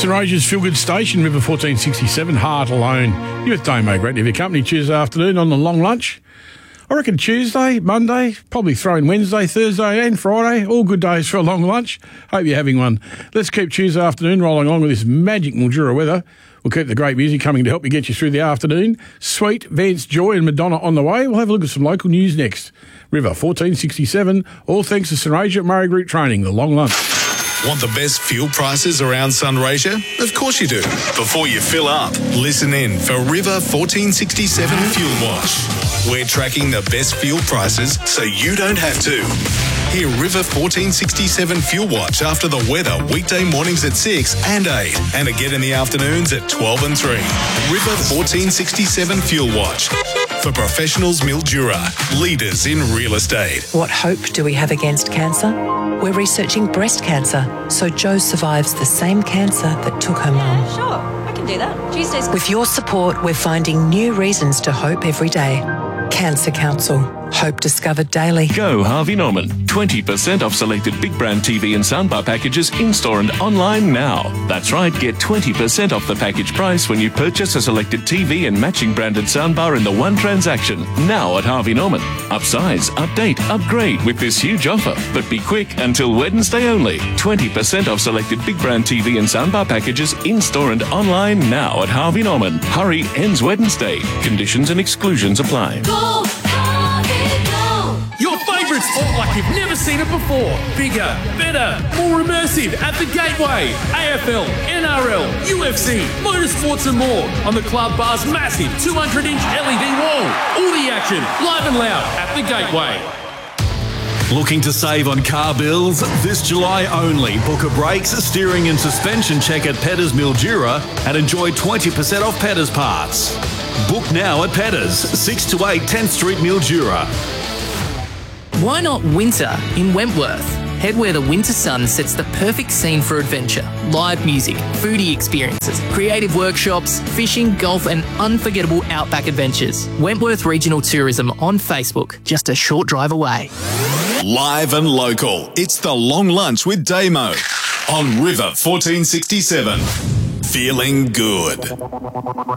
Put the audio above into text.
St Rogers Feel Good Station, River 1467, Heart Alone. You're with Damo, great to have your company Tuesday afternoon on the long lunch. I reckon Tuesday, Monday, probably throw in Wednesday, Thursday and Friday, all good days for a long lunch. Hope you're having one. Let's keep Tuesday afternoon rolling on with this magic Mildura weather. We'll keep the great music coming to help you get you through the afternoon. Sweet, Vance, Joy and Madonna on the way. We'll have a look at some local news next. River 1467, all thanks to Sunraysia Murray Group Training, the long lunch. Want the best fuel prices around Sunraysia? Of course you do. Before you fill up, listen in for River 1467 Fuel Watch. We're tracking the best fuel prices so you don't have to. Hear River 1467 Fuel Watch after the weather weekday mornings at 6 and 8 and again in the afternoons at 12 and 3. River 1467 Fuel Watch. For professionals Mildura, leaders in real estate. What hope do we have against cancer? We're researching breast cancer, so Jo survives the same cancer that took her mum. Sure, I can do that. Tuesdays. With your support, we're finding new reasons to hope every day. Cancer Council. Hope discovered daily. Go Harvey Norman. 20% off selected big brand TV and soundbar packages in-store and online now. That's right, get 20% off the package price when you purchase a selected TV and matching branded soundbar in the one transaction. Now at Harvey Norman. Upsize, update, upgrade with this huge offer. But be quick, until Wednesday only. 20% off selected big brand TV and soundbar packages in-store and online now at Harvey Norman. Hurry, ends Wednesday. Conditions and exclusions apply. Go, Harvey, go! Your favourite sport like you've never seen it before. Bigger, better, more immersive at the Gateway. AFL, NRL, UFC, motorsports and more on the Club Bar's massive 200-inch LED wall. All the action, live and loud at the Gateway. Looking to save on car bills? This July only, book a brakes, steering and suspension check at Petters Mildura and enjoy 20% off Petters parts. Book now at Petters, 6 to 8 10th Street, Mildura. Why not winter in Wentworth? Head where the winter sun sets the perfect scene for adventure. Live music, foodie experiences, creative workshops, fishing, golf and unforgettable outback adventures. Wentworth Regional Tourism on Facebook, just a short drive away. Live and local. It's the long lunch with Damo on River 1467. Feeling good.